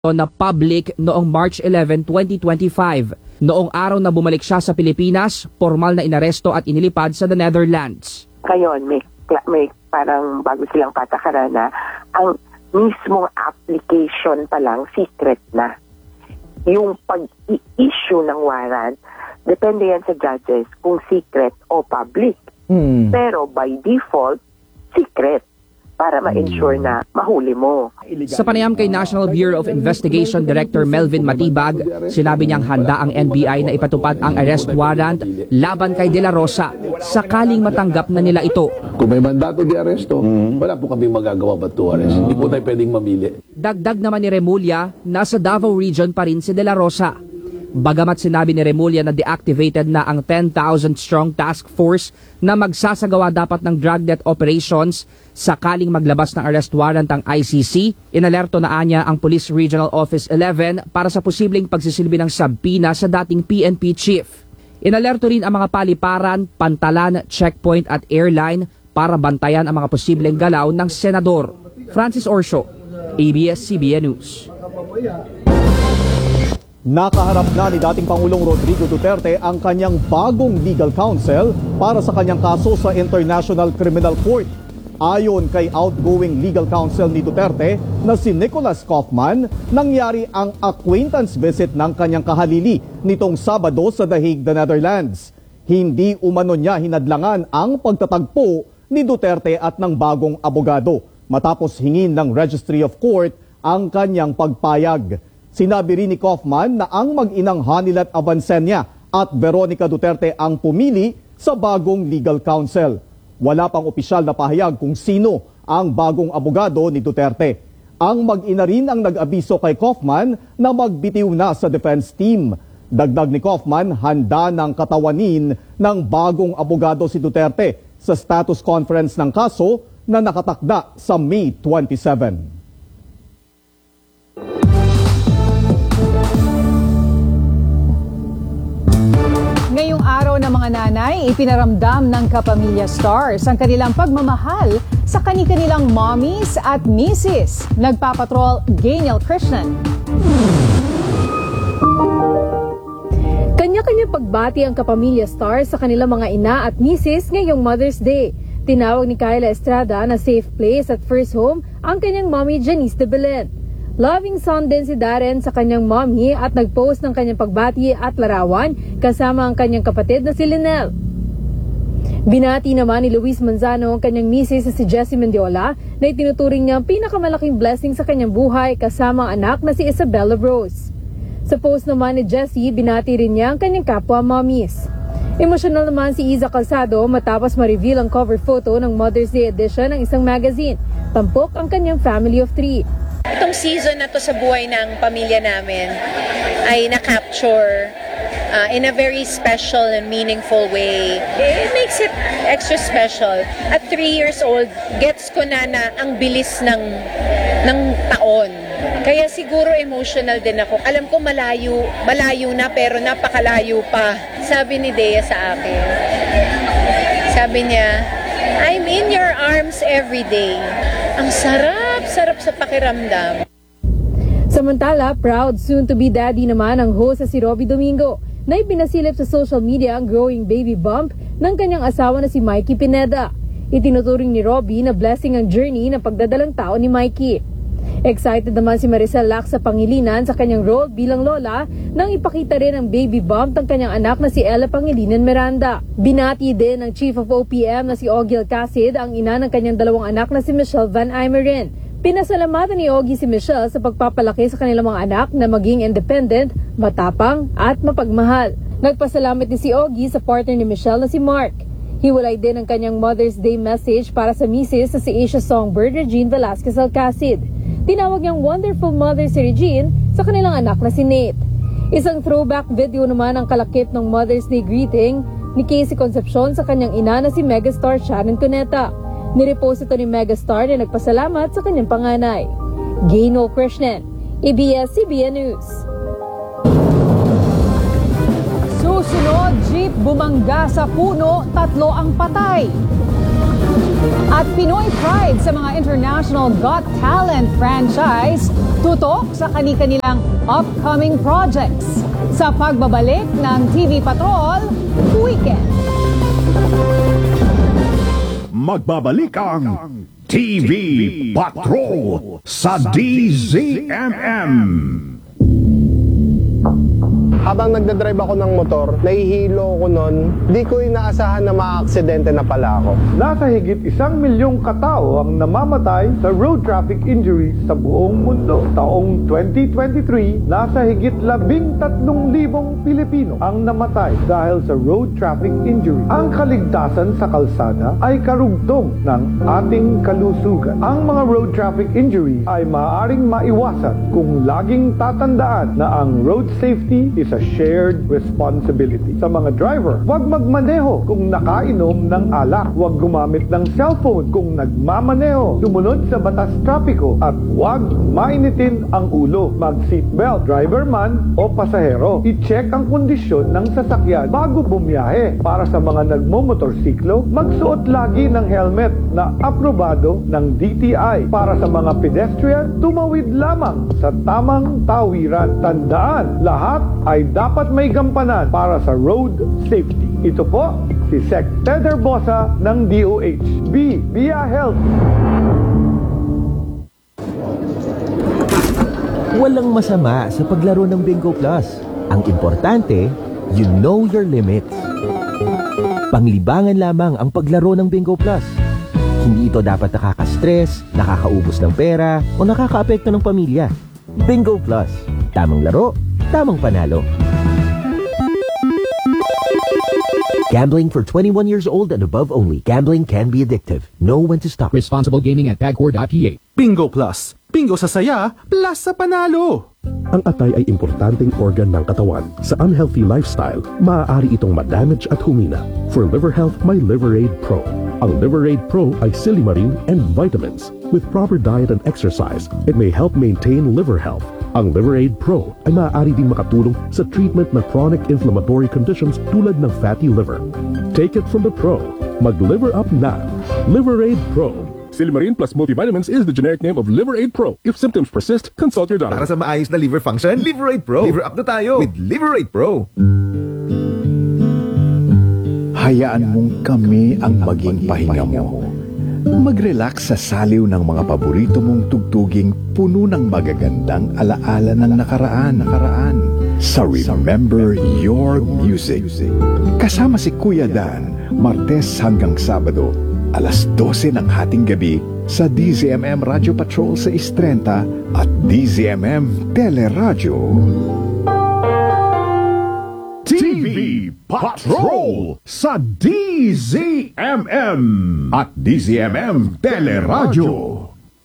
na public noong March 11, 2025. Noong araw na bumalik siya sa Pilipinas, formal na inaresto at inilipad sa the Netherlands. Ngayon, may parang bago silang patakaran na ang mismong application pa lang secret na. Yung pag-i-issue ng warrant, depende yan sa judges kung secret o public. Pero by default, secret para ma-ensure na mahuli mo. Sa panayam kay National Bureau of Investigation Director Melvin Matibag, sinabi niyang handa ang NBI na ipatupad ang arrest warrant laban kay De La Rosa sakaling matanggap na nila ito. Kung may mandato di aresto, wala po kami magagawa ba to arrest. Hindi po tayo pwedeng mamili. Dagdag naman ni Remulla, nasa Davao Region pa rin si De La Rosa. Bagamat sinabi ni Remulla na deactivated na ang 10,000-strong task force na magsasagawa dapat ng drug debt operations sakaling maglabas ng arrest warrant ang ICC, inalerto na anya ang Police Regional Office 11 para sa posibleng pagsisilbi ng sabpina sa dating PNP chief. Inalerto rin ang mga paliparan, pantalan, checkpoint at airline para bantayan ang mga posibleng galaw ng senador. Francis Orsio, ABS-CBN News. Nakaharap na ni dating Pangulong Rodrigo Duterte ang kanyang bagong legal counsel para sa kanyang kaso sa International Criminal Court. Ayon kay outgoing legal counsel ni Duterte na si Nicholas Kaufman, nangyari ang acquaintance visit ng kanyang kahalili nitong Sabado sa The Hague, the Netherlands. Hindi umano niya hinadlangan ang pagtatagpo ni Duterte at ng bagong abogado matapos hingin ng Registry of Court ang kanyang pagpayag. Sinabi rin ni Kaufman na ang mag-inang Hanilat Avancenia at Veronica Duterte ang pumili sa bagong legal counsel. Wala pang opisyal na pahayag kung sino ang bagong abogado ni Duterte. Ang mag-ina rin ang nag-abiso kay Kaufman na magbitiw na sa defense team. Dagdag ni Kaufman, handa ng katawanin ng bagong abogado si Duterte sa status conference ng kaso na nakatakda sa May 27. Ngayong araw ng mga nanay, ipinaramdam ng Kapamilya Stars ang kanilang pagmamahal sa kani-kanilang mommies at misses. Nagpapatrol, Gaynel Krishnan. Kanya-kanya pagbati ang Kapamilya Stars sa kanilang mga ina at misses ngayong Mother's Day. Tinawag ni Kyla Estrada na safe place at first home ang kanyang mommy Janice de Belen. Loving son din si Darren sa kanyang mommy at nag-post ng kanyang pagbati at larawan kasama ang kanyang kapatid na si Linel. Binati naman ni Luis Manzano ang kanyang misis na si Jessie Mendiola na itinuturing niyang pinakamalaking blessing sa kanyang buhay kasama ang anak na si Isabella Rose. Sa post naman ni Jessie, binati rin niya ang kanyang kapwa mommies. Emosyonal naman si Iza Calzado matapos ma-reveal ang cover photo ng Mother's Day edition ng isang magazine. Tampok ang kanyang family of 3. Itong season na to sa buhay ng pamilya namin ay na-capture in a very special and meaningful way. It makes it extra special. At 3 years old, gets ko na ang bilis ng taon. Kaya siguro emotional din ako. Alam ko malayo na pero napakalayo pa. Sabi ni Dea sa akin, sabi niya, I'm in your arms every day. Ang sarap sa pakiramdam. Samantala, proud soon-to-be daddy naman ang host sa si Robby Domingo na ipinasilip sa social media ang growing baby bump ng kanyang asawa na si Mikey Pineda. Itinuturing ni Robby na blessing ang journey ng pagdadalang tao ni Mikey. Excited naman si Maricel Lacsa Pangilinan sa kanyang role bilang lola nang ipakita rin ang baby bump ng kanyang anak na si Ella Pangilinan Miranda. Binati din ng Chief of OPM na si Ogie Alcacid ang ina ng kanyang 2 anak na si Michelle Van Aymeren. Pinasalamatan ni Ogie si Michelle sa pagpapalaki sa kanilang mga anak na maging independent, matapang at mapagmahal. Nagpasalamat din si Ogie sa partner ni Michelle na si Mark. Hiwalay din ang kanyang Mother's Day message para sa misis na si Asia Songbird Regine Velasquez Alcacid. Tinawag niyang wonderful mother si Regine sa kanilang anak na si Nate. Isang throwback video naman ang kalakip ng Mother's Day greeting ni Casey Concepcion sa kanyang ina na si megastar Sharon Cuneta. Nirepost ito ni megastar na nagpasalamat sa kanyang panganay. Gaynel Krishnan, ABS-CBN News. Susunod, jeep bumangga sa puno, 3 ang patay. At Pinoy Pride sa mga International Got Talent franchise, tutok sa kani-kanilang upcoming projects. Sa pagbabalik ng TV Patrol Weekend. Magbabalik ang TV Patrol sa DZMM. Habang nagdadrive ako ng motor, nahihilo ko nun, di ko inaasahan na maaaksidente na pala ako. Nasa higit 1 milyong katao ang namamatay sa road traffic injuries sa buong mundo. Taong 2023, nasa higit 13,000 Pilipino ang namatay dahil sa road traffic injury. Ang kaligtasan sa kalsada ay karugtong ng ating kalusugan. Ang mga road traffic injury ay maaaring maiwasan kung laging tatandaan na ang road safety is a shared responsibility. Sa mga driver, huwag magmaneho kung nakainom ng alak. Huwag gumamit ng cellphone kung nagmamaneho. Sumunod sa batas trapiko at huwag mainitin ang ulo. Mag-seatbelt, driver man o pasahero. I-check ang kondisyon ng sasakyan bago bumiyahe. Para sa mga nagmomotorsiklo, magsuot lagi ng helmet na aprobado ng DTI. Para sa mga pedestrian, tumawid lamang sa tamang tawiran. Tandaan, lahat ay dapat may gampanan para sa road safety. Ito po si Sec. Teder Bosa ng DOH. B. Via Health. Walang masama sa paglaro ng Bingo Plus. Ang importante, you know your limits. Panglibangan lamang ang paglaro ng Bingo Plus. Hindi ito dapat nakaka-stress, nakakaubos ng pera, o nakakaapekto ng pamilya. Bingo Plus. Tamang laro, tamang panalo. Gambling for 21 years old and above only. Gambling can be addictive. Know when to stop. Responsible gaming at pagcor.ph. Bingo Plus. Bingo sa saya, plus sa panalo. Ang atay ay importanteng organ ng katawan. Sa unhealthy lifestyle, maaari itong ma-damage at humina. For liver health, may Liverade Pro. Ang Liverade Pro ay silimarin and vitamins. With proper diet and exercise, it may help maintain liver health. Ang Liverade Pro ay maaari din makatulong sa treatment ng chronic inflammatory conditions tulad ng fatty liver. Take it from the pro. Mag-liver up na. Liverade Pro. Silimarin plus multivitamins is the generic name of Liverade Pro. If symptoms persist, consult your doctor. Para sa maayos na liver function, Liverade Pro. Liver up na tayo with Liverade Pro. Hayaan mong kami ang maging pahinga mo. Mag-relax sa saliw ng mga paborito mong tugtuging puno ng magagandang alaala ng nakaraan. Sa Remember Your Music. Kasama si Kuya Dan, Martes hanggang Sabado, alas 12 ng hating gabi sa DZMM Radio Patrol sa Istrenta at DZMM Teleradyo. TV Patrol sa DZMM at DZMM Teleradyo.